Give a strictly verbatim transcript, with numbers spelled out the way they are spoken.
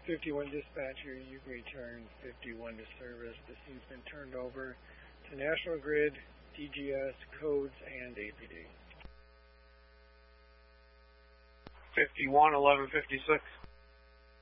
fifty-one dispatcher, you return fifty-one to service. The scene's been turned over to National Grid, D G S, Codes, and A P D. fifty-one, eleven fifty-six.